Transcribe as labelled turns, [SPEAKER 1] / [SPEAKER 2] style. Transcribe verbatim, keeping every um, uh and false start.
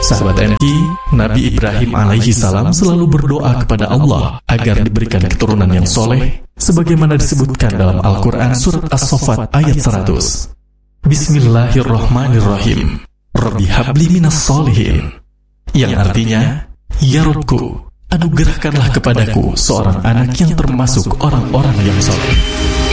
[SPEAKER 1] Sahabat M K, Nabi Ibrahim alaihi salam selalu berdoa kepada Allah agar diberikan keturunan yang soleh, sebagaimana disebutkan dalam Al-Quran surat As-Saffat ayat seratus. Bismillahirrahmanirrahim. Rabbi habli minas solihin. Yang artinya, ya Rabbku, anugerahkanlah kepadaku seorang anak yang termasuk orang-orang yang soleh.